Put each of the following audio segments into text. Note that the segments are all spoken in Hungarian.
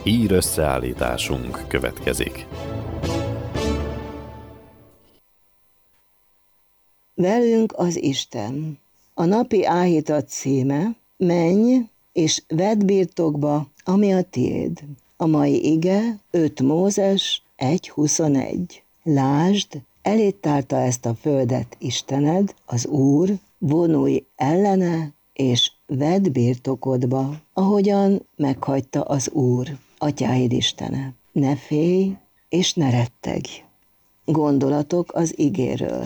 Hír összeállításunk következik. Velünk az Isten. A napi áhítat címe: menj és vedd birtokba, ami a tiéd. A mai ige 5 Mózes 1.21. Lásd, eléd tárta ezt a földet Istened, az Úr, vonulj ellene, és vedd birtokodba, ahogyan meghagyta az Úr, atyáid Istene. Ne félj, és ne rettegj. Gondolatok az igéről.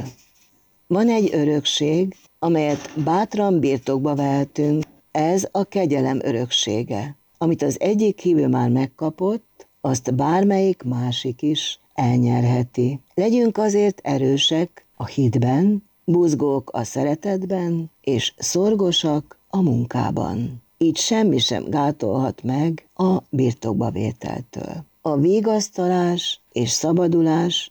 Van egy örökség, amelyet bátran birtokba vehetünk, ez a kegyelem öröksége. Amit az egyik hívő már megkapott, azt bármelyik másik is elnyerheti. Legyünk azért erősek a hitben, buzgók a szeretetben, és szorgosak a munkában. Így semmi sem gátolhat meg a birtokba vételtől. A vigasztalás és szabadulás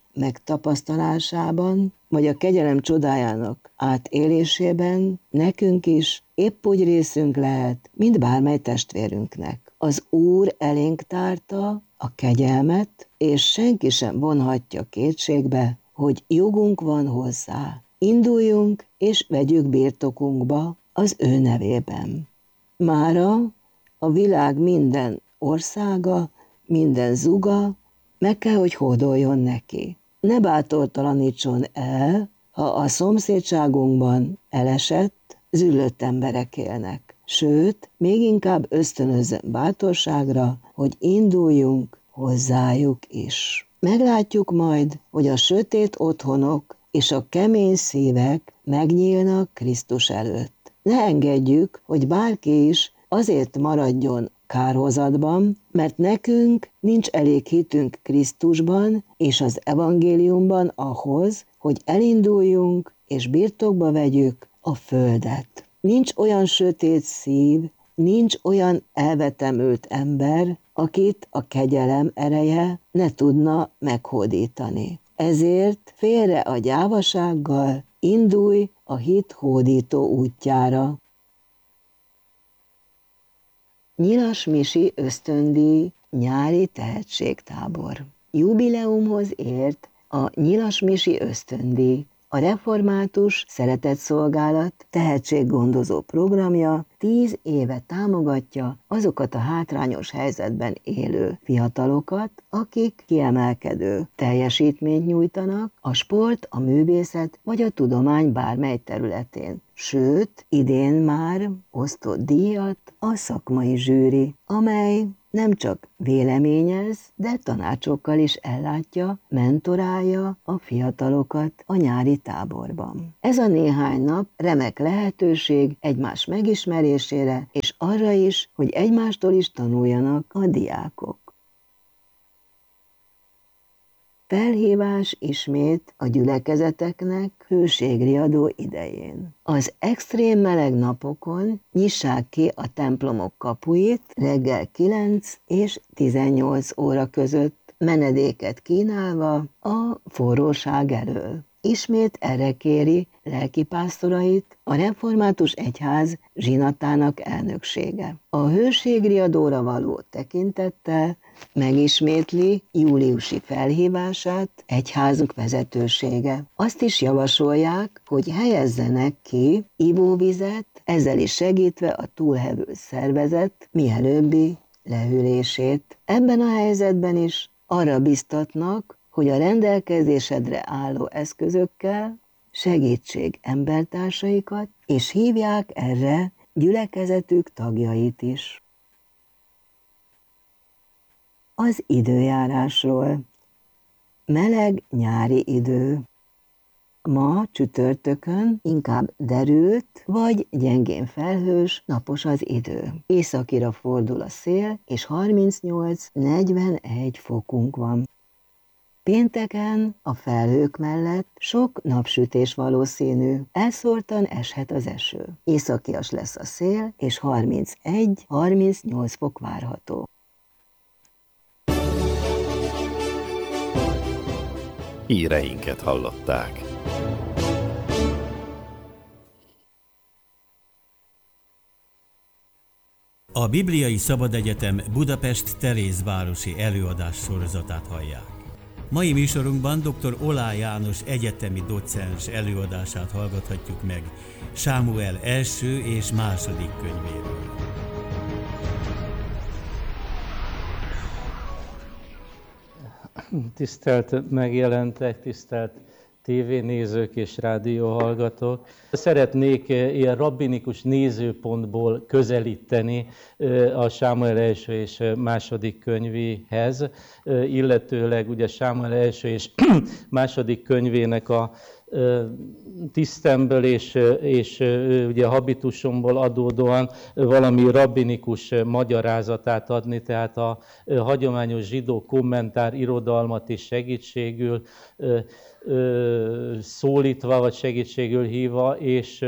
megtapasztalásában, vagy a kegyelem csodájának átélésében nekünk is épp úgy részünk lehet, mint bármely testvérünknek. Az Úr elénk tárta a kegyelmet, és senki sem vonhatja kétségbe, hogy jogunk van hozzá. Induljunk és vegyük birtokunkba az ő nevében. Mára a világ minden országa, minden zuga meg kell, hogy hódoljon neki. Ne bátortalanítson el, ha a szomszédságunkban elesett, züllött emberek élnek. Sőt, még inkább ösztönözzön bátorságra, hogy induljunk hozzájuk is. Meglátjuk majd, hogy a sötét otthonok és a kemény szívek megnyílnak Krisztus előtt. Ne engedjük, hogy bárki is azért maradjon kárhozatban, mert nekünk nincs elég hitünk Krisztusban és az evangéliumban ahhoz, hogy elinduljunk és birtokba vegyük a földet. Nincs olyan sötét szív, nincs olyan elvetemült ember, akit a kegyelem ereje ne tudna meghódítani. Ezért félre a gyávasággal indulj a hit hódító útjára. Nyilas Misi ösztöndíj nyári tehetségtábor. Jubileumhoz ért a Nyilas Misi ösztöndíj, a Református Szeretetszolgálat tehetséggondozó programja 10 éve támogatja azokat a hátrányos helyzetben élő fiatalokat, akik kiemelkedő teljesítményt nyújtanak a sport, a művészet vagy a tudomány bármely területén. Sőt, idén már osztott díjat a szakmai zsűri, amely nem csak véleményez, de tanácsokkal is ellátja, mentorálja a fiatalokat a nyári táborban. Ez a néhány nap remek lehetőség egymás megismerésére, és arra is, hogy egymástól is tanuljanak a diákok. Felhívás ismét a gyülekezeteknek hőségriadó idején. Az extrém meleg napokon nyissák ki a templomok kapuit reggel 9 és 18 óra között, menedéket kínálva a forróság elől. Ismét erre kéri lelkipásztorait a Református Egyház zsinatának elnöksége. A hőségriadóra való tekintettel megismétli júliusi felhívását egyházunk vezetősége. Azt is javasolják, hogy helyezzenek ki ivóvizet, ezzel is segítve a túlhevült szervezet mielőbbi lehűlését. Ebben a helyzetben is arra biztatnak, hogy a rendelkezésedre álló eszközökkel segítsék embertársaikat, és hívják erre gyülekezetük tagjait is. Az időjárásról. Meleg nyári idő. Ma csütörtökön inkább derült vagy gyengén felhős, napos az idő. Északira fordul a szél, és 38-41 fokunk van. Pénteken a felhők mellett sok napsütés valószínű, elszórtan eshet az eső. Északias lesz a szél, és 31-38 fok várható. Híreinket hallották. A Bibliai Szabadegyetem Budapest Terézvárosi előadás sorozatát hallják. Mai műsorunkban dr. Oláh János egyetemi docens előadását hallgathatjuk meg Sámuel első és második könyvéről. Tisztelt megjelentek, tisztelt tévénézők és rádióhallgatók. Szeretnék ilyen rabbinikus nézőpontból közelíteni a Sámuel első és második könyvéhez, illetőleg ugye Sámuel első és második könyvének a tisztemből és ugye habitusomból adódóan valami rabbinikus magyarázatát adni, tehát a hagyományos zsidó kommentár irodalmat is segítségül szólítva, vagy segítségül hívva, és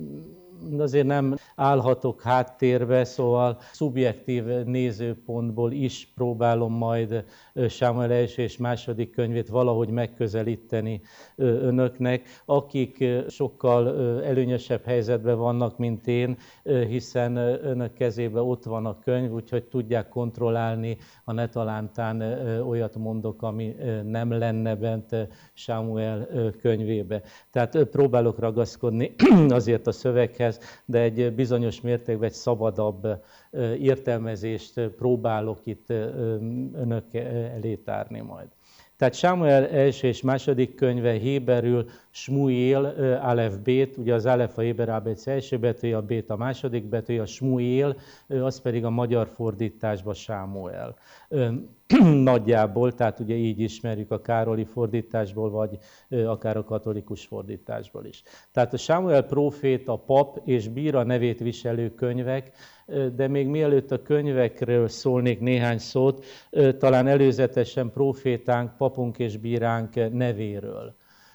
azért nem állhatok háttérbe, szóval szubjektív nézőpontból is próbálom majd Sámuel első és második könyvét valahogy megközelíteni önöknek, akik sokkal előnyösebb helyzetben vannak, mint én, hiszen önök kezében ott van a könyv, úgyhogy tudják kontrollálni, ha ne talántán olyat mondok, ami nem lenne bent Sámuel könyvébe. Tehát próbálok ragaszkodni azért a szöveghez, de egy bizonyos mértékben egy szabadabb értelmezést próbálok itt önök elé tárni majd. Tehát Sámuel első és második könyve héberül Smuél, Alef Bét, ugye az Alef a héber ABC első betűje, a Bét a második betűje, a Smuél, az pedig a magyar fordításban Sámuel. Nagyjából, tehát ugye így ismerjük a Károli fordításból, vagy akár a katolikus fordításból is. Tehát a Sámuel próféta, pap és bíra nevét viselő könyvek, de még mielőtt a könyvekről szólnék néhány szót, talán előzetesen prófétánk, papunk és bíránk nevéről.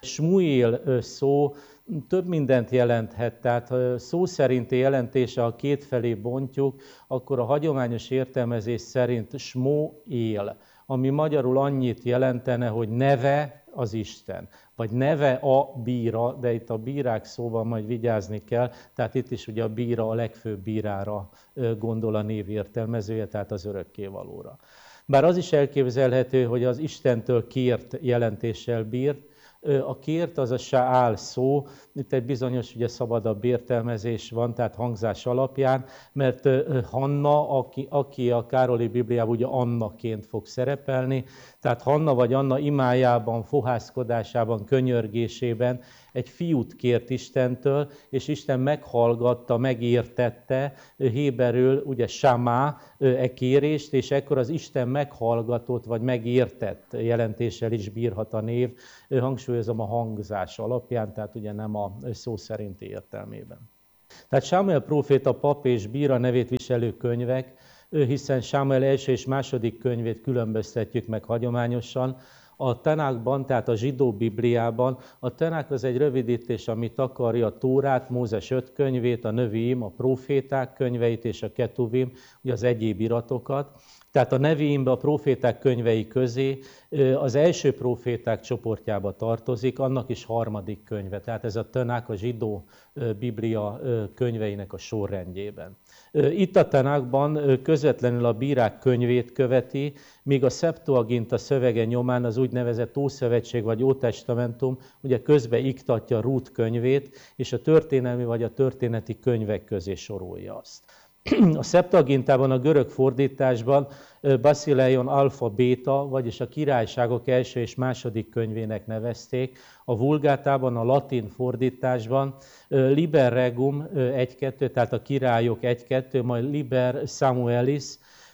Smuél szó több mindent jelenthet, tehát ha szó szerinti jelentése, ha kétfelé bontjuk, akkor a hagyományos értelmezés szerint Smóél, ami magyarul annyit jelentene, hogy neve az Isten, vagy neve a bíra, de itt a bírák szóval majd vigyázni kell, tehát itt is ugye a bíra a legfőbb bírára gondol a név értelmezője, tehát az örökkévalóra. Bár az is elképzelhető, hogy az Istentől kért jelentéssel bírt, a kért az a Saál szó, itt egy bizonyos ugye szabadabb értelmezés van, tehát hangzás alapján, mert Hanna, aki a Károli Bibliában ugye Annaként fog szerepelni, tehát Hanna vagy Anna imájában, fohászkodásában, könyörgésében egy fiút kért Istentől, és Isten meghallgatta, megértette, héberül ugye Samá kérést, és ekkor az Isten meghallgatott vagy megértett jelentéssel is bírhat a név, hangsúlyozom a hangzás alapján, tehát ugye nem a szó szerinti értelmében. Tehát Sámuel próféta, pap és bíra nevét viselő könyvek, hiszen Sámuel első és második könyvét különböztetjük meg hagyományosan. A Tanákban, tehát a zsidó Bibliában, a Tanák az egy rövidítés, ami takarja a Tórát, Mózes 5 könyvét, a Neviim, a próféták könyveit és a Ketuvim, ugye az egyéb iratokat. Tehát a Neviimbe, a próféták könyvei közé az első próféták csoportjába tartozik, annak is harmadik könyve. Tehát ez a Tanák a zsidó Biblia könyveinek a sorrendjében. Itt a Tanákban közvetlenül a bírák könyvét követi, míg a Septuaginta szövege nyomán az úgynevezett Ószövetség vagy Ótestamentum ugye közbe iktatja Rút könyvét, és a történelmi vagy a történeti könyvek közé sorolja azt. A Septuagintában, a görög fordításban Basileion alfa béta, vagyis a királyságok első és második könyvének nevezték. A Vulgátában, a latin fordításban Liber Regum 1-2, tehát a királyok 1-2, majd Liber Samuelis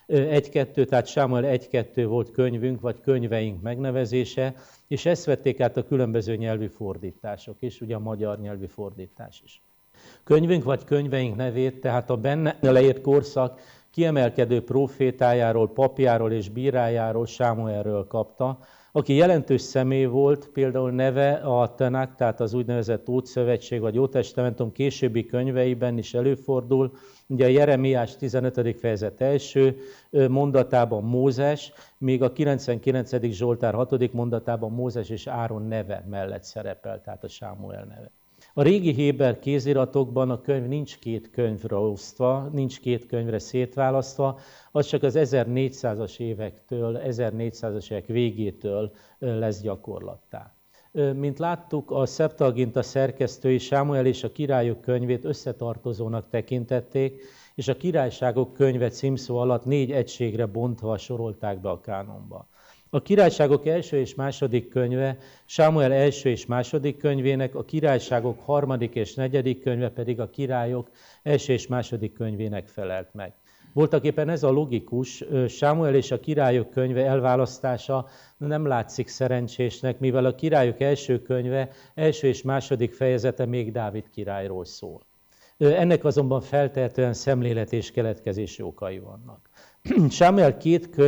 1-2, tehát Sámuel 1-2 volt könyvünk, vagy könyveink megnevezése, és ezt vették át a különböző nyelvű fordítások is, ugye a magyar nyelvű fordítás is. Könyvünk vagy könyveink nevét, tehát a benne leírt korszak kiemelkedő prófétájáról, papjáról és bírájáról, Sámuelről kapta, aki jelentős személy volt, például neve a Tanák, tehát az úgynevezett Ószövetség vagy Ótestamentum későbbi könyveiben is előfordul. Ugye a Jeremiás 15. fejezet első mondatában Mózes, míg a 99. Zsoltár 6. mondatában Mózes és Áron neve mellett szerepel, tehát a Sámuel neve. A régi héber kéziratokban a könyv nincs két könyvre osztva, nincs két könyvre szétválasztva, az csak az 1400-as évektől, 1400-as évek végétől lesz gyakorlattá. Mint láttuk, a Septuaginta szerkesztői Sámuel és a királyok könyvét összetartozónak tekintették, és a királyságok könyve címszó alatt 4 egységre bontva sorolták be a kánonba. A királyságok első és második könyve Sámuel első és második könyvének, a királyságok harmadik és negyedik könyve pedig a királyok első és második könyvének felelt meg. Voltaképpen ez a logikus, Sámuel és a királyok könyve elválasztása nem látszik szerencsésnek, mivel a királyok első könyve első és második fejezete még Dávid királyról szól. Ennek azonban feltehetően szemlélet és keletkezési okai vannak. Sámuel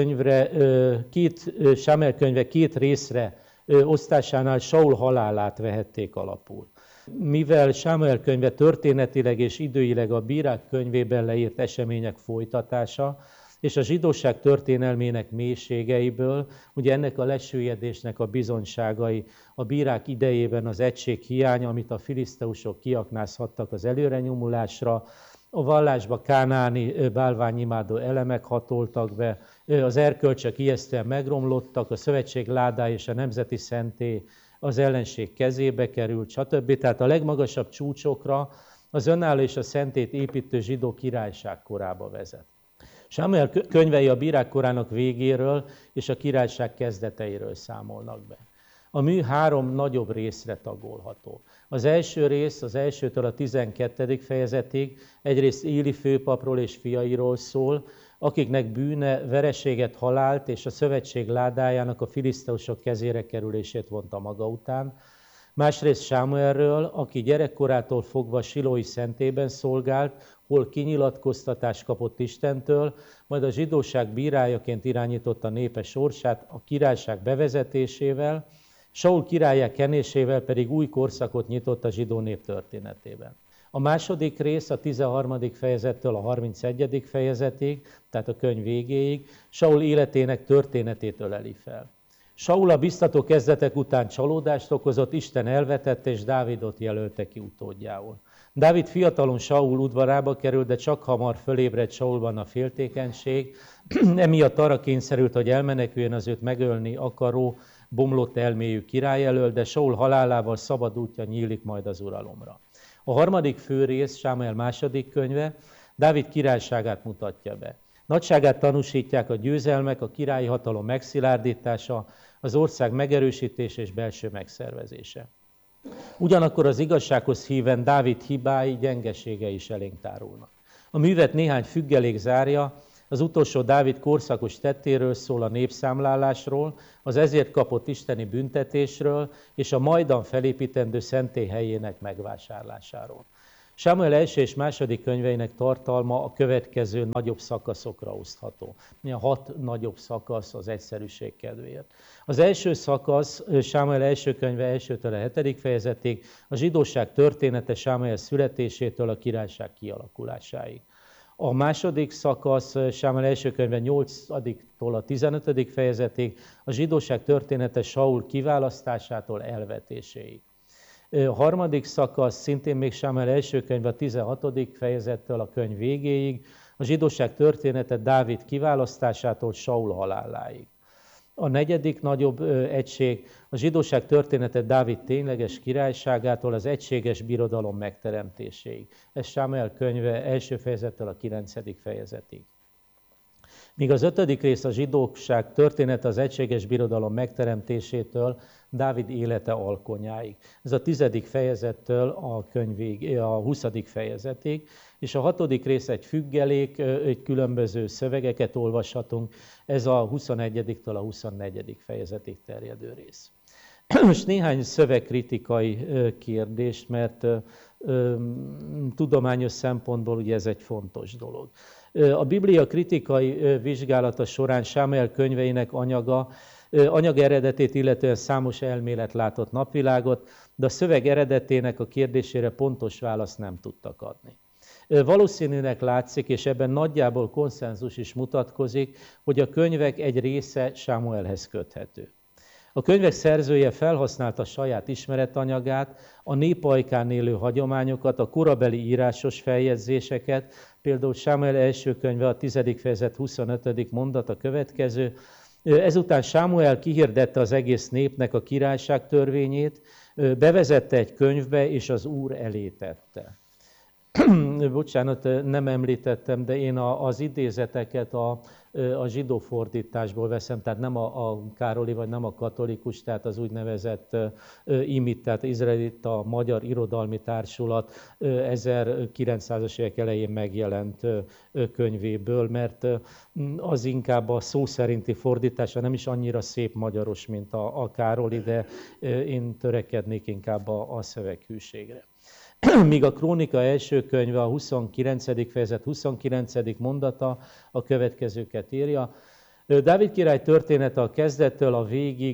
könyve 2 részre osztásánál Saul halálát vehették alapul. Mivel Sámuel könyve történetileg és időileg a bírák könyvében leírt események folytatása, és a zsidóság történelmének mélységeiből, ugye ennek a lesüllyedésnek a bizonyságai, a bírák idejében az egység hiánya, amit a filiszteusok kiaknázhattak az előrenyomulásra, a vallásba kánáni bálványimádó elemek hatoltak be, az erkölcsök ijesztően megromlottak, a szövetség ládája és a nemzeti szentély az ellenség kezébe került, stb. Tehát a legmagasabb csúcsokra az önálló és a szentét építő zsidó királyság korába vezet. Sámuel könyvei a bírák korának végéről és a királyság kezdeteiről számolnak be. A mű 3 nagyobb részre tagolható. Az első rész, az 1-től a 12. fejezetig egyrészt Éli főpapról és fiairól szól, akiknek bűne vereséget, halált és a szövetség ládájának a filiszteusok kezére kerülését vonta maga után. Másrészt Sámuelről, aki gyerekkorától fogva Silói szentében szolgált, hol kinyilatkoztatást kapott Istentől, majd a zsidóság bírájaként irányította a népe sorsát a királyság bevezetésével, Saul királlyá kenésével pedig új korszakot nyitott a zsidó nép történetében. A második rész a 13. fejezettől a 31. fejezetig, tehát a könyv végéig, Saul életének történetét öleli fel. Saul a biztató kezdetek után csalódást okozott, Isten elvetette és Dávidot jelölte ki utódjául. Dávid fiatalon Saul udvarába került, de csak hamar fölébredt Saulban a féltékenység, emiatt arra kényszerült, hogy elmeneküljön az őt megölni akaró, bomlott elméjű király elől, de Saul halálával szabad útja nyílik majd az uralomra. A harmadik főrész, Sámuel második könyve, Dávid királyságát mutatja be. Nagyságát tanúsítják a győzelmek, a királyi hatalom megszilárdítása, az ország megerősítése és belső megszervezése. Ugyanakkor az igazsághoz híven Dávid hibái, gyengeségei is elénk tárulnak. A művet néhány függelék zárja, az utolsó Dávid korszakos tettéről szól, a népszámlálásról, az ezért kapott isteni büntetésről és a majdan felépítendő szentély helyének megvásárlásáról. Sámuel első és második könyveinek tartalma a következő nagyobb szakaszokra osztható. A 6 nagyobb szakasz az egyszerűség kedvéért. Az első szakasz, Sámuel első könyve 1-től a 7. fejezetig, a zsidóság története Sámuel születésétől a királyság kialakulásáig. A második szakasz, Sámuel első könyve 8-tól a 15. fejezetig, a zsidóság története Saul kiválasztásától elvetéséig. A harmadik szakasz, szintén még Sámuel első könyve a 16. fejezettől a könyv végéig, a zsidóság története Dávid kiválasztásától Saul haláláig. A negyedik nagyobb egység, a zsidóság története Dávid tényleges királyságától az egységes birodalom megteremtéséig. Ez Sámuel könyve első fejezettől a 9. fejezetig. Míg az 5. rész a zsidóság története az egységes birodalom megteremtésétől Dávid élete alkonyáig. Ez a 10. fejezettől a könyv végéig, a 20. fejezetig, és a 6. rész egy függelék, egy különböző szövegeket olvashatunk, ez a 21-től a 24. fejezetig terjedő rész. Most néhány szövegkritikai kérdés, mert tudományos szempontból ugye ez egy fontos dolog. A Biblia kritikai vizsgálata során Sámuel könyveinek anyag eredetét illetően számos elmélet látott napvilágot, de a szöveg eredetének a kérdésére pontos választ nem tudtak adni. Valószínűnek látszik, és ebben nagyjából konszenzus is mutatkozik, hogy a könyvek egy része Sámuelhez köthető. A könyvek szerzője felhasználta saját ismeretanyagát, a nép ajkán élő hagyományokat, a korabeli írásos feljegyzéseket, például Sámuel első könyve, a 10. fejezet 25. mondat a következő. Ezután Sámuel kihirdette az egész népnek a királyság törvényét, bevezette egy könyvbe, és az Úr elé tette. Bocsánat, nem említettem, de én az idézeteket a zsidó fordításból veszem, tehát nem a károli, vagy nem a katolikus, tehát az úgynevezett IMIT, tehát izraelita magyar irodalmi társulat 1900-as évek elején megjelent könyvéből, mert az inkább a szó szerinti fordítása, nem is annyira szép magyaros, mint a károli, de én törekednék inkább a szöveghűségre. Míg a Krónika első könyve, a 29. fejezet 29. mondata a következőket írja. Dávid király története a kezdettől a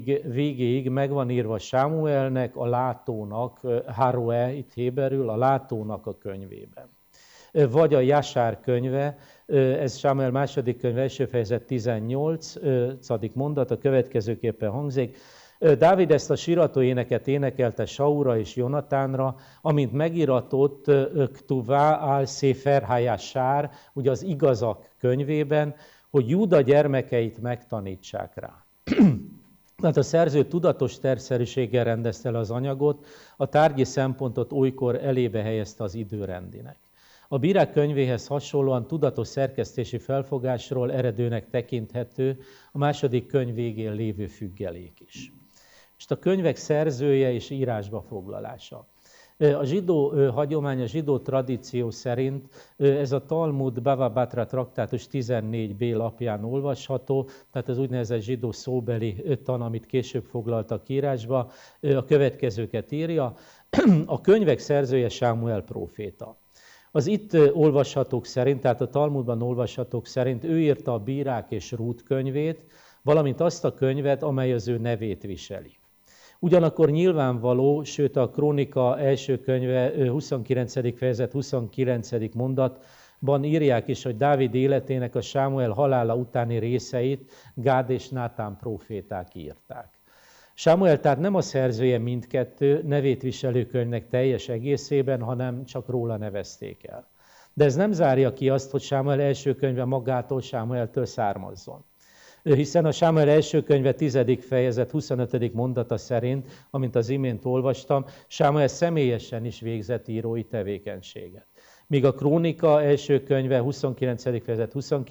végéig meg van írva Sámuelnek, a látónak, Haroe, itt héberül, a látónak a könyvében. Vagy a Jasár könyve, ez Sámuel második könyve, első fejezet 18. mondat, a következőképpen hangzik. Dávid ezt a sírató éneket énekelte Saulra és Jonatánra, amint megiratott Ktuvá al-Sefer HaYashar, ugye az igazak könyvében, hogy Júda gyermekeit megtanítsák rá. Tehát a szerző tudatos tervszerűséggel rendezte el az anyagot, a tárgyi szempontot olykor elébe helyezte az időrendinek. A Bírák könyvéhez hasonlóan tudatos szerkesztési felfogásról eredőnek tekinthető a második könyv végén lévő függelék is. És a könyvek szerzője és írásba foglalása. A zsidó hagyomány, a zsidó tradíció szerint ez a Talmud Bava Batra traktátus 14b lapján olvasható, tehát az úgynevezett zsidó szóbeli tan, amit később foglaltak írásba, a következőket írja. A könyvek szerzője Sámuel próféta. Az itt olvashatók szerint, tehát a Talmudban olvashatók szerint ő írta a Bírák és Rút könyvét, valamint azt a könyvet, amely az ő nevét viseli. Ugyanakkor nyilvánvaló, sőt a Krónika első könyve 29. fejezet 29. mondatban írják is, hogy Dávid életének a Sámuel halála utáni részeit Gád és Nátán próféták írták. Sámuel tehát nem a szerzője mindkettő nevét viselő könyvnek teljes egészében, hanem csak róla nevezték el. De ez nem zárja ki azt, hogy Sámuel első könyve magától Sámueltől származzon. Hiszen a Sámuel első könyve 10. fejezet 25. mondata szerint, amint az imént olvastam, Sámuel személyesen is végzett írói tevékenységet. Míg a Krónika első könyve 29. fejezet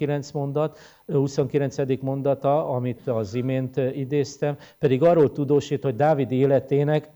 29. mondata, amit az imént idéztem, pedig arról tudósít, hogy Dávid életének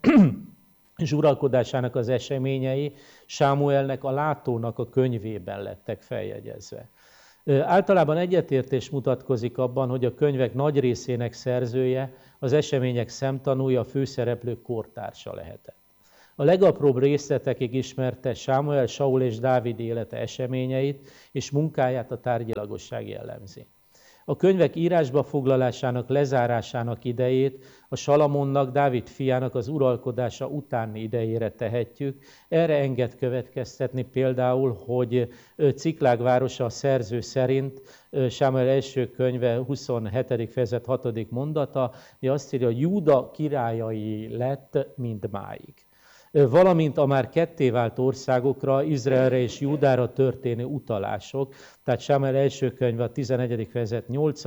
és uralkodásának az eseményei Sámuelnek a látónak a könyvében lettek feljegyezve. Általában egyetértés mutatkozik abban, hogy a könyvek nagy részének szerzője, az események szemtanúja, a főszereplők kortársa lehetett. A legapróbb részletekig ismerte Sámuel, Saul és Dávid élete eseményeit és munkáját a tárgyilagosság jellemzi. A könyvek írásba foglalásának, lezárásának idejét a Salamonnak, Dávid fiának az uralkodása utáni idejére tehetjük. Erre enged következtetni például, hogy Ciklág városa a szerző szerint, Sámuel első könyve 27. fejezet 6. mondata, azt írja, hogy Júda királyai lett mindmáig. Valamint a már kettévált országokra, Izraelre és Júdára történő utalások, tehát Sámuel első könyve a 11. fejezet 8.,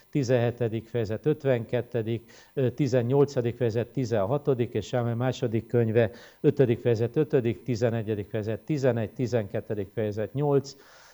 17. fejezet 52., 18. fejezet 16. és Sámuel második könyve 5. fejezet 5., 11. fejezet 11., 12. fejezet 8.,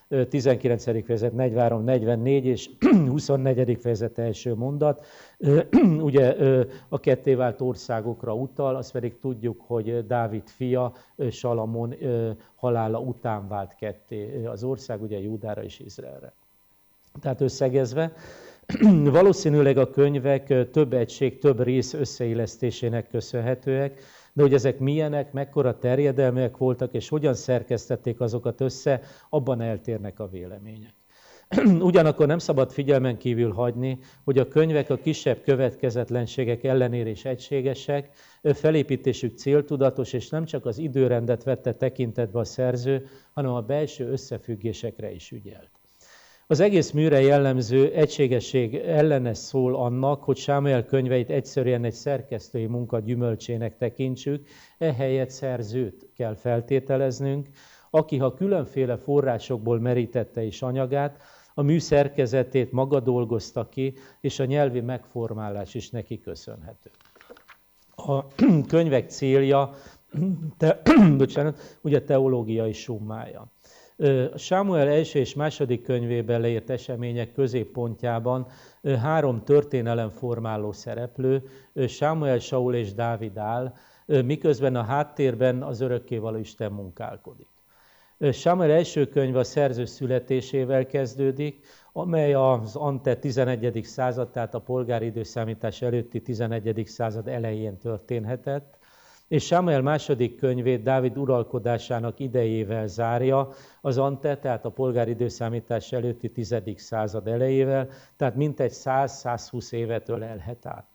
19. fejezet 43, 44 és 24. fejezet első mondat, ugye a kettévált országokra utal, azt pedig tudjuk, hogy Dávid fia, Salamon halála után vált ketté az ország, ugye Júdára és Izraelre. Tehát összegezve, valószínűleg a könyvek több egység, több rész összeillesztésének köszönhetőek, de hogy ezek milyenek, mekkora terjedelműek voltak, és hogyan szerkesztették azokat össze, abban eltérnek a vélemények. Ugyanakkor nem szabad figyelmen kívül hagyni, hogy a könyvek a kisebb következetlenségek ellenére is egységesek, felépítésük céltudatos, és nem csak az időrendet vette tekintetbe a szerző, hanem a belső összefüggésekre is ügyelt. Az egész műre jellemző egységesség ellene szól annak, hogy Sámuel könyveit egyszerűen egy szerkesztői munka gyümölcsének tekintsük, ehelyett szerzőt kell feltételeznünk, aki, ha különféle forrásokból merítette is anyagát, a mű szerkezetét maga dolgozta ki, és a nyelvi megformálás is neki köszönhető. A könyvek célja ugye teológiai summája. Sámuel első és második könyvében leírt események középpontjában 3 történelemformáló szereplő, Sámuel, Saul és Dávid áll, miközben a háttérben az örökkévaló Isten munkálkodik. Sámuel első könyve a szerző születésével kezdődik, amely az ante 11. század, tehát a polgári időszámítás előtti 11. század elején történhetett, és Sámuel második könyvét Dávid uralkodásának idejével zárja, az ante, tehát a polgári időszámítás előtti 10. század elejével, tehát mintegy 100-120 évet ölelhet át.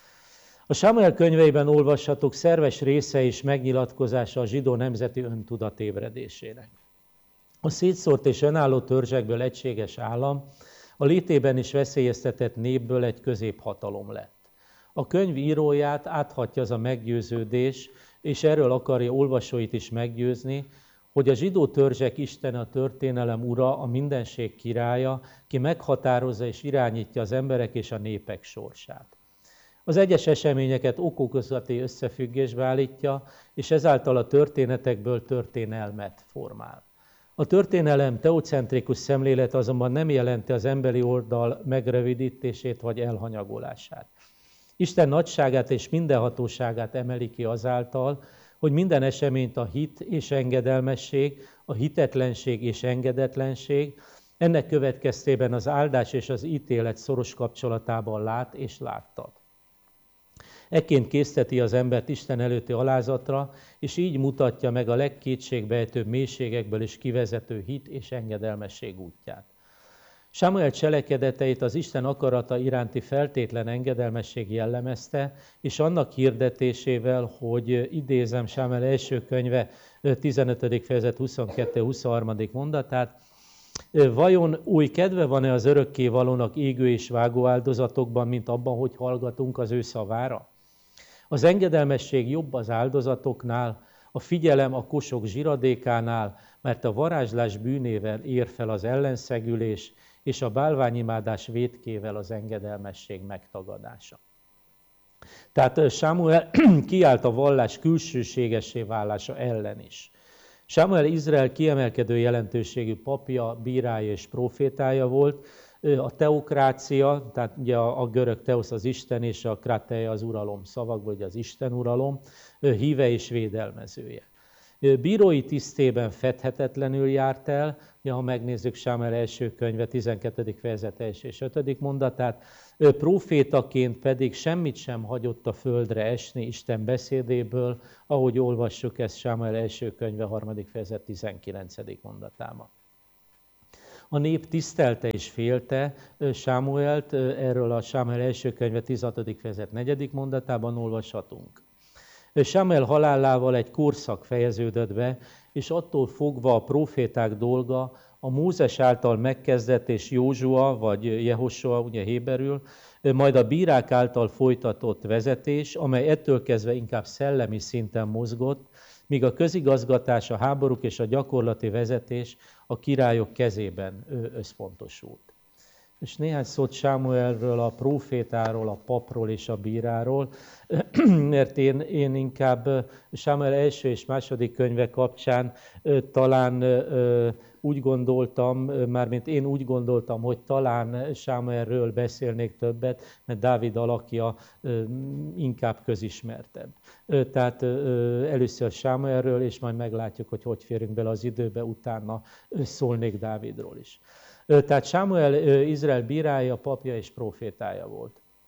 A Sámuel könyveiben olvashatók szerves része és megnyilatkozása a zsidó nemzeti öntudat ébredésének. A szétszórt és önálló törzsekből egységes állam a létében is veszélyeztetett népből egy középhatalom lett. A könyv íróját áthatja az a meggyőződés, és erről akarja olvasóit is meggyőzni, hogy a zsidó törzsek Istene, a történelem ura, a mindenség királya, ki meghatározza és irányítja az emberek és a népek sorsát. Az egyes eseményeket okokozati összefüggésbe állítja, és ezáltal a történetekből történelmet formál. A történelem teocentrikus szemlélet azonban nem jelenti az emberi oldal megrövidítését vagy elhanyagolását. Isten nagyságát és mindenhatóságát emeli ki azáltal, hogy minden eseményt a hit és engedelmesség, a hitetlenség és engedetlenség, ennek következtében az áldás és az ítélet szoros kapcsolatában lát és láttat. Ekként készteti az embert Isten előtti alázatra, és így mutatja meg a legkétségbejtőbb mélységekből is kivezető hit és engedelmesség útját. Sámuel cselekedeteit az Isten akarata iránti feltétlen engedelmesség jellemezte, és annak hirdetésével, hogy idézem Sámuel első könyve 15. fejezet 22-23. mondatát, vajon új kedve van-e az örökkévalónak égő és vágó áldozatokban, mint abban, hogy hallgatunk az ő szavára? Az engedelmesség jobb az áldozatoknál, a figyelem a kosok zsiradékánál, mert a varázslás bűnével ér fel az ellenszegülés, és a bálványimádás vétkével az engedelmesség megtagadása. Tehát Sámuel kiállt a vallás külsőségessé válása ellen is. Sámuel Izrael kiemelkedő jelentőségű papja, bírája és profétája volt, a teokrácia, tehát ugye a görög teosz az Isten és a krateia az uralom szavakból, ugye az Isten uralom, híve és védelmezője. Bírói tisztében fedhetetlenül járt el, ha megnézzük Sámuel első könyve 12. fejezet 1. és 5. mondatát, profétaként pedig semmit sem hagyott a földre esni Isten beszédéből, ahogy olvassuk ezt Sámuel első könyve 3. fejezet 19. mondatában. A nép tisztelte és félte Sámuelt, erről a Sámuel első könyve 16. fejezet 4. mondatában olvashatunk. Sámuel halálával egy korszak fejeződött be, és attól fogva a proféták dolga a Mózes által megkezdett és Józsua, vagy Jehosua, ugye héberül, majd a bírák által folytatott vezetés, amely ettől kezdve inkább szellemi szinten mozgott, míg a közigazgatás, a háborúk és a gyakorlati vezetés a királyok kezében összpontosult. És néhány szót Sámuelről, a prófétáról, a papról és a bíráról, mert én inkább Sámuel első és második könyve kapcsán talán úgy gondoltam, mármint én úgy gondoltam, hogy talán Sámuelről beszélnék többet, mert Dávid alakja inkább közismertebb. Tehát először Sámuelről, és majd meglátjuk, hogy férünk bele az időbe, utána szólnék Dávidról is. Tehát Sámuel Izrael bírája, papja és profétája volt.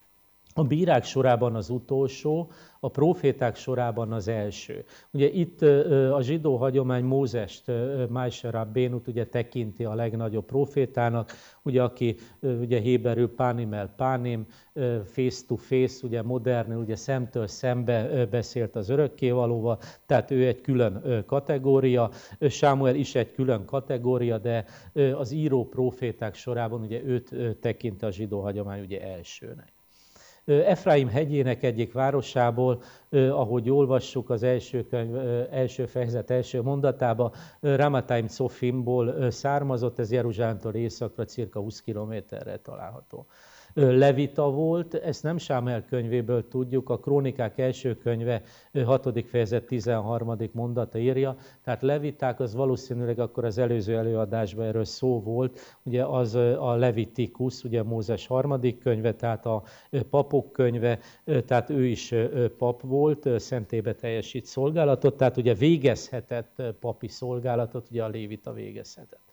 a bírák sorában az utolsó, a próféták sorában az első. Ugye itt a zsidó hagyomány Mózest, Moshe Rabbenut ugye tekinti a legnagyobb prófétának, ugye aki ugye héberül pánim el pánim, face to face, ugye modern, ugye szemtől szembe beszélt az örökkévalóval, tehát ő egy külön kategória, Sámuel is egy külön kategória, de az író próféták sorában ugye őt tekinti a zsidó hagyomány ugye elsőnek. Efraim hegyének egyik városából, ahogy olvassuk az első fejezet első mondatába, Ramathaim Zofimból származott, ez Jeruzsálemtől északra, cirka 20 kilométerre található. Levita volt, ezt nem Sámuel könyvéből tudjuk, a Krónikák első könyve 6. fejezet 13. mondata írja, tehát leviták az valószínűleg akkor az előző előadásban erről szó volt, ugye az a Levitikus, ugye Mózes 3. könyve, tehát a papok könyve, tehát ő is pap volt, szentélybe teljesít szolgálatot, tehát ugye végezhetett papi szolgálatot, ugye a lévita végezhetett.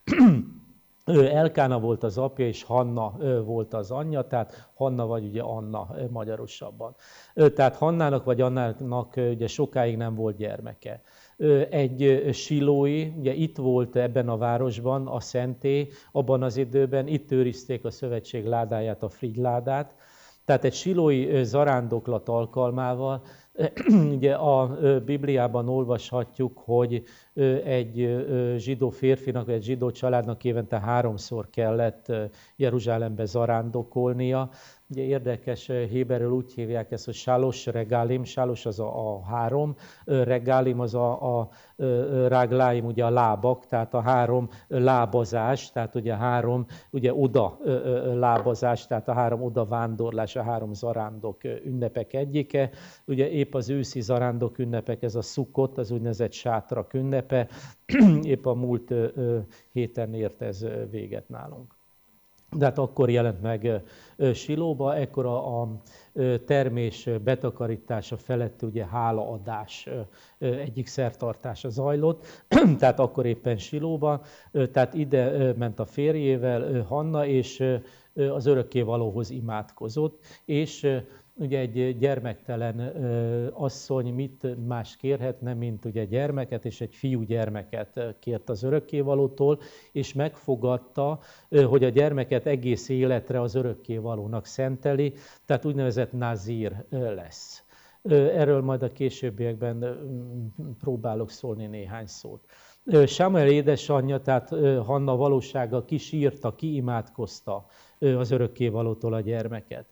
Elkána volt az apja, és Hanna volt az anyja, tehát Hanna vagy ugye Anna magyarosabban. Tehát Hannának vagy Annának ugye sokáig nem volt gyermeke. Egy silói, ugye itt volt ebben a városban a szentély, abban az időben itt őrizték a szövetség ládáját, a frigyládát, tehát egy silói zarándoklat alkalmával, ugye a Bibliában olvashatjuk, hogy egy zsidó férfinak, vagy egy zsidó családnak évente 3-szor kellett Jeruzsálembe zarándokolnia. Ugye érdekes, héberül úgy hívják ezt, hogy sálos regálim, sálos az a 3, regálim az a rágláim, ugye a lábak, tehát a 3 lábazás, tehát ugye 3 ugye oda lábazás, tehát a 3 oda vándorlás, a 3 zarándok ünnepek egyike. Ugye épp az őszi zarándok ünnepek, ez a Szukkot, az úgynevezett sátrak ünnepe, épp a múlt héten ért ez véget nálunk. De hát akkor jelent meg Silóba, ekkor a termés betakarítása felett ugye hálaadás egyik szertartása zajlott, tehát akkor éppen Silóba, tehát ide ment a férjével Hanna, és az örökkévalóhoz imádkozott, és ugye egy gyermektelen asszony mit más kérhetne, mint ugye gyermeket, és egy fiúgyermeket kért az örökkévalótól, és megfogadta, hogy a gyermeket egész életre az örökkévalónak szenteli, tehát úgynevezett nazír lesz. Erről majd a későbbiekben próbálok szólni néhány szót. Sámuel édesanyja, tehát Hanna valósággal kisírta, kiimádkozta az örökkévalótól a gyermeket.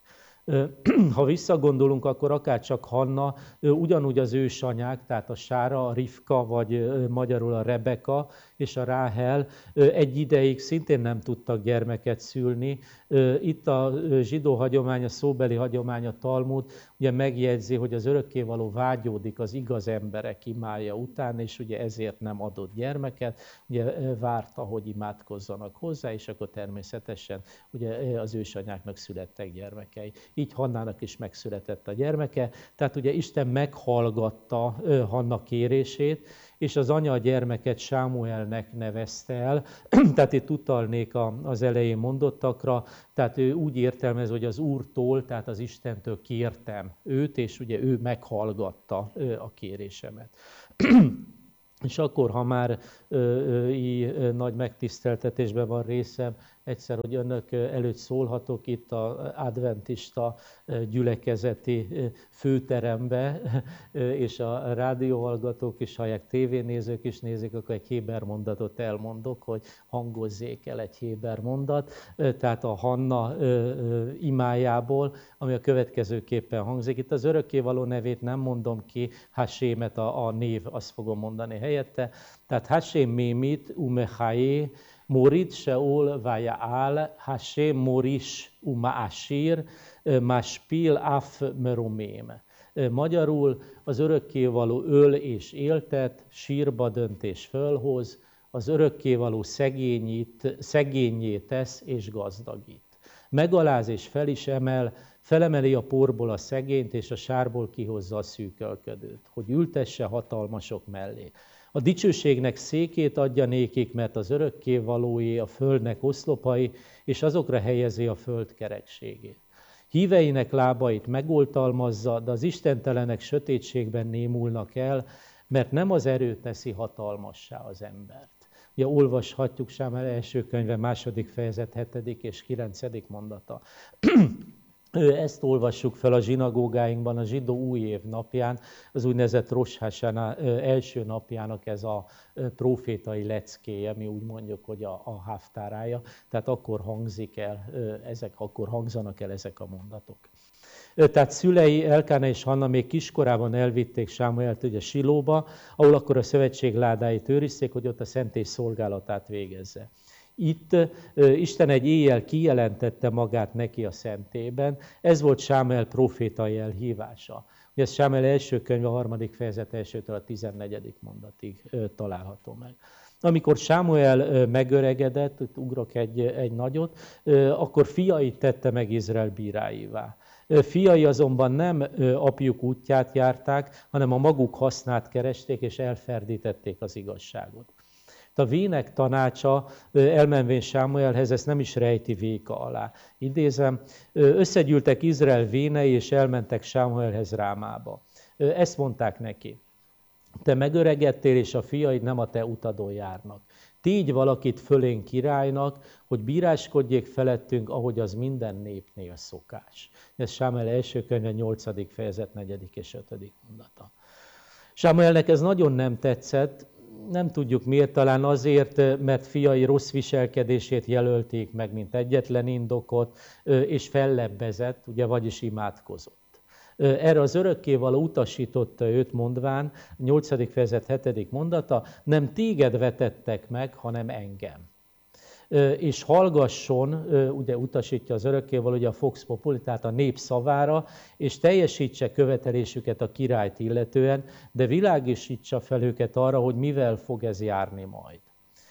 Ha visszagondolunk, akkor akárcsak Hanna, ugyanúgy az ősanyák, tehát a Sára, a Rivka, vagy magyarul a Rebeka és a Ráhel egy ideig szintén nem tudtak gyermeket szülni. Itt a zsidó hagyomány, a szóbeli hagyomány, a Talmud ugye megjegyzi, hogy az örökkévaló vágyódik az igaz emberek imája után, és ugye ezért nem adott gyermeket, ugye várta, hogy imádkozzanak hozzá, és akkor természetesen ugye az ősanyáknak születtek gyermekei. Így Hannának is megszületett a gyermeke, tehát ugye Isten meghallgatta Hanna kérését, és az anya a gyermeket Sámuelnek nevezte el, tehát itt utalnék az elején mondottakra, tehát ő úgy értelmez, hogy az Úrtól, tehát az Istentől kértem őt, és ugye ő meghallgatta a kérésemet. És akkor, ha már így nagy megtiszteltetésben van részem, egyszer, hogy önök előtt szólhatok itt az adventista gyülekezeti főterembe, és a rádióhallgatók is hallják, tévénézők is nézik, akkor egy héber mondatot elmondok, hogy hangozzék el egy héber mondat, tehát a Hanna imájából, ami a következőképpen hangzik. Itt az örökkévaló nevét nem mondom ki, Hasémet a név, azt fogom mondani helyette. Tehát Hasém mémit umechaé, Morit Seol Vajaál, Hashem Morish Umaashir, Maspil Af Meromém. Magyarul az örökkévaló öl és éltet, sírba dönt és fölhoz, az örökkévaló szegénnyé tesz és gazdagít. Megaláz és fel is emel, felemeli a porból a szegényt, és a sárból kihozza a szűkölködőt, hogy ültesse hatalmasok mellé. A dicsőségnek székét adja nékik, mert az örökkévalóé a földnek oszlopai, és azokra helyezi a föld kerekségét. Híveinek lábait megoltalmazza, de az istentelenek sötétségben némulnak el, mert nem az erő teszi hatalmassá az embert. Ugye olvashatjuk Sámuel első könyve, 2. fejezet 7. és 9. mondata. Ezt olvassuk fel a zsinagógáinkban a zsidó új év napján, az úgynevezett Rosh Hashanah első napjának ez a profétai leckéje, mi úgy mondjuk, hogy a haftárája, tehát akkor hangzanak el ezek a mondatok. Tehát szülei, Elkána és Hanna még kiskorában elvitték Sámuelt ugye Silóba, ahol akkor a szövetség ládáit őrizték, hogy ott a szentély szolgálatát végezze. Itt Isten egy éjjel kijelentette magát neki a szentélyben, ez volt Sámuel profétai elhívása. Ugye ez Sámuel első könyve, 3. fejezet 1-től a 14. mondatig található meg. Amikor Sámuel megöregedett, itt ugrok egy nagyot, akkor fiait tette meg Izrael bíráivá. Fiai azonban nem apjuk útját járták, hanem a maguk hasznát keresték, és elferdítették az igazságot. A vének tanácsa elmenvén Sámuelhez ezt nem is rejti véka alá. Idézem, összegyűltek Izrael vénei, és elmentek Sámuelhez Rámába. Ezt mondták neki, te megöregedtél, és a fiaid nem a te utadon járnak. Tégy valakit fölénk királynak, hogy bíráskodjék felettünk, ahogy az minden népnél szokás. Ez Sámuel első könyve 8. fejezet 4. és 5. mondata. Sámuelnek ez nagyon nem tetszett, nem tudjuk miért, talán azért, mert fiai rossz viselkedését jelölték meg, mint egyetlen indokot, és fellebbezett, ugye, vagyis imádkozott. Erre az örökkévaló utasította őt, mondván, 8. fejezet 7. mondata, nem téged vetettek meg, hanem engem. És hallgasson, ugye utasítja az örökkévaló, ugye a Vox Populi, tehát a nép szavára, és teljesítse követelésüket a királyt illetően, de világosítsa fel őket arra, hogy mivel fog ez járni majd.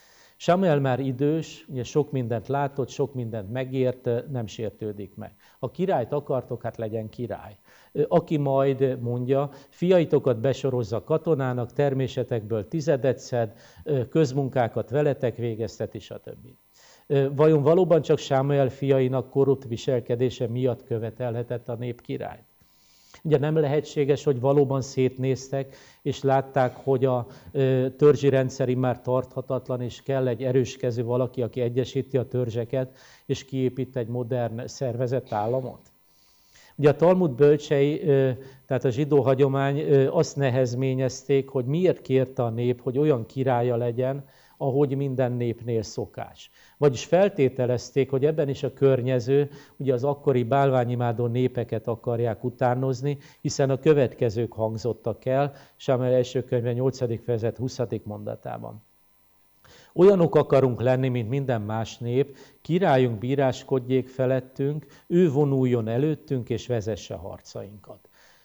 Sámuel már idős, ugye sok mindent látott, sok mindent megért, nem sértődik meg. Ha királyt akartok, hát legyen király. Aki majd mondja, fiaitokat besorozza katonának, termésetekből 10 szed, közmunkákat veletek végezteti, stb. Vajon valóban csak Sámuel fiainak korrupt viselkedése miatt követelhetett a nép királyt? Ugye nem lehetséges, hogy valóban szétnéztek, és látták, hogy a törzsi rendszer már tarthatatlan, és kell egy erőskező valaki, aki egyesíti a törzseket, és kiépít egy modern szervezett államot. Ugye a Talmud bölcsei, tehát a zsidó hagyomány azt nehezményezték, hogy miért kérte a nép, hogy olyan királya legyen, ahogy minden népnél szokás. Vagyis feltételezték, hogy ebben is a környező, ugye az akkori bálványimádó népeket akarják utánozni, hiszen a következők hangzottak el, Sámuel első könyve 8. fejezet 20. mondatában. Olyanok akarunk lenni, mint minden más nép, királyunk bíráskodjék felettünk, ő vonuljon előttünk és vezesse harcainkat.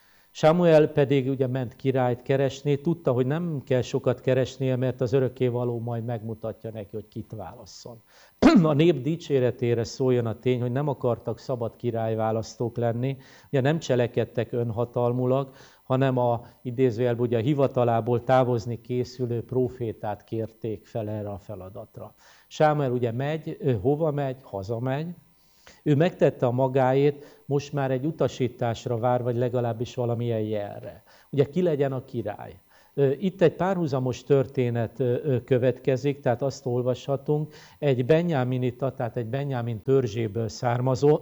Sámuel pedig ugye ment királyt keresni, tudta, hogy nem kell sokat keresnie, mert az örökkévaló majd megmutatja neki, hogy kit válasszon. A nép dicséretére szóljon a tény, hogy nem akartak szabad királyválasztók lenni, ugye nem cselekedtek önhatalmulag, hanem a idézőjelben ugye a hivatalából távozni készülő prófétát kérték fel erre a feladatra. Sámuel ugye megy, hova megy? Hazamegy. Ő megtette a magáét, most már egy utasításra vár, vagy legalábbis valamilyen jelre. Ugye ki legyen a király? Itt egy párhuzamos történet következik, tehát azt olvashatunk, egy benjáminita, tehát egy Benjámin törzséből származó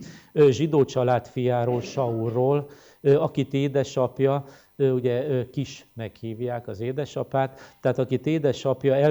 zsidó család fiáról, Saulról, akit édesapja, ugye Kisnek hívják az édesapát, tehát akit édesapja